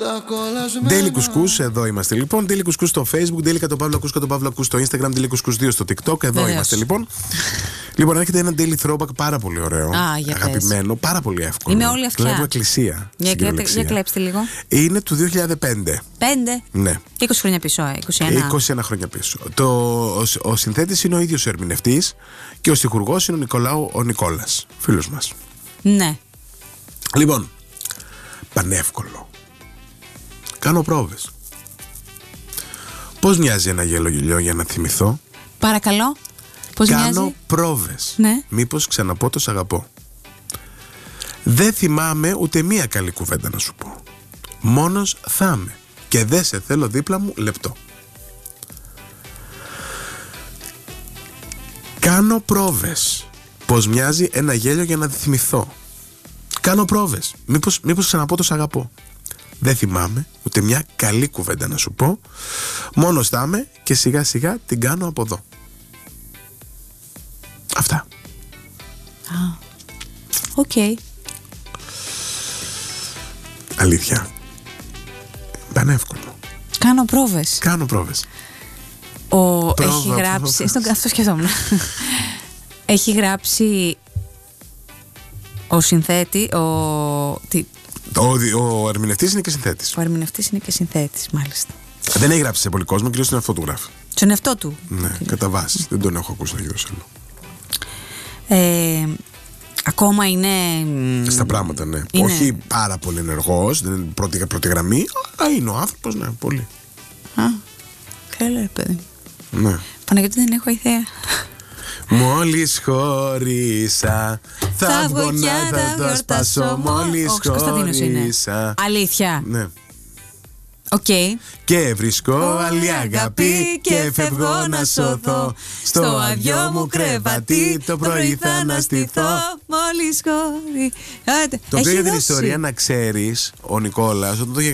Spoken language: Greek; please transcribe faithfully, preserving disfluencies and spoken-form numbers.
Daily Κουσκούς, εδώ είμαστε λοιπόν. Daily Κουσκούς στο Facebook, Daily Κατο Παύλο Ακούς, Κατο Παύλο Ακούς στο Instagram, Daily Κουσκούς δύο στο TikTok. Εδώ Βεβαίως. είμαστε λοιπόν. Λοιπόν, έρχεται ένα Daily Throwback πάρα πολύ ωραίο. Α, για αγαπημένο, πάρα πολύ εύκολο. Είμαι όλη αυτιά. Βλέπω εκκλησία. Για, για, για κλέψτε λίγο. Είναι του δύο χιλιάδες πέντε. Πέντε. Ναι. είκοσι χρόνια πίσω, ε, είκοσι ένα. είκοσι ένα χρόνια πίσω. Το, ο, ο συνθέτης είναι ο ίδιος ο ερμηνευτής και ο στιχουργός είναι ο Νικολάου ο Νικόλας, φίλος μας. Ναι. Λοιπόν, πανεύκολο. Κάνω πρόβες. Πώς μοιάζει ένα γέλο γελιό για να θυμηθώ? Παρακαλώ. Πώς Κάνω μοιάζει? πρόβες. Ναι. Μήπως ξαναπώ το σ' αγαπώ. Δεν θυμάμαι ούτε μία καλή κουβέντα να σου πω. Μόνος θα είμαι και δεν σε θέλω δίπλα μου λεπτό. Κάνω πρόβες. Πώς μοιάζει ένα γέλιο για να θυμηθώ. Κάνω πρόβες. Μήπως, μήπως ξαναπώ το σ' αγαπώ. Δεν θυμάμαι ούτε μια καλή κουβέντα να σου πω. Μόνος θα είμαι και σιγά σιγά την κάνω από εδώ. Αυτά. Α, οκ. Okay. Αλήθεια. Πανεύκολο. Κάνω πρόβες. Κάνω πρόβες. Ο... Πρόβα, Έχει γράψει... πρόβα. Στον... Αυτό σκεφτόμουν. Έχει γράψει ο συνθέτη, ο... Τι... Ο, ο ερμηνευτής είναι και συνθέτης. ο ερμηνευτής είναι και συνθέτης, μάλιστα. Δεν έχει γράψει σε πολύ κόσμο, κυρίως στον εαυτό του γράφει. Στον εαυτό του. Ναι, κατά βάση. Δεν τον έχω ακούσει να γύρω σε άλλο. Ε, ακόμα είναι... Στα πράγματα, ναι. Είναι... Όχι πάρα πολύ ενεργός, δεν είναι πρώτη, πρώτη γραμμή, αλλά είναι ο άνθρωπος, ναι, πολύ. Α, καλά ρε παιδί. Ναι. Παναγιώτη, δεν έχω ιδέα. Μόλις χωρίσα, θα Θα βγω βγω να κι θα θα γιορτάσω. γιορτάσω. Μόλις Ο Κωνσταντίνος είναι. χωρίσα. Αλήθεια. Ναι. Οκ. Okay. Και βρίσκω άλλη αγάπη και φεύγω να σωθώ. Στο αδειό μου κρεβατί το πρωί θα αναστηθώ. Μόλις χωρί. Το οποίο για την ιστορία να ξέρεις, ο Νικόλας όταν το είχε